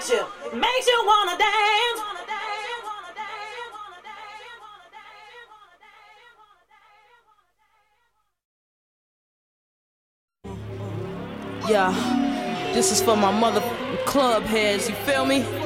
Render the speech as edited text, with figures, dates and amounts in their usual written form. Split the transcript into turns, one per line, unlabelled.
makes you wanna dance.
Yeah, this is for my mother club heads, you feel me?